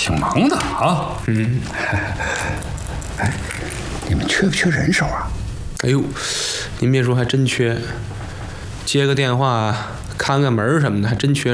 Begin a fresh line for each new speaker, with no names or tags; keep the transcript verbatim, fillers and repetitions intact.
挺忙的啊。
嗯。
哎，你们缺不缺人手啊？
哎呦，您别说，还真缺。接个电话、看个门什么的，还真缺。